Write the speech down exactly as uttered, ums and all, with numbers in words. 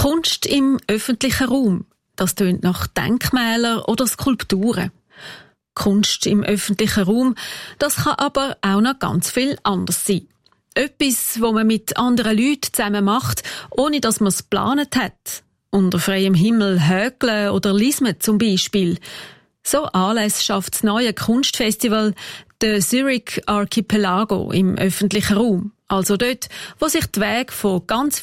Kunst im öffentlichen Raum. Das tönt nach Denkmälern oder Skulpturen. Kunst im öffentlichen Raum, das kann aber auch noch ganz viel anders sein. Etwas, was man mit anderen Leuten zusammen macht, ohne dass man es geplant hat. Unter freiem Himmel häkeln oder lismen zum Beispiel. So Anlässe schafft das neue Kunstfestival, der Zurich Archipelago, im öffentlichen Raum. Also dort, wo sich die Wege von ganz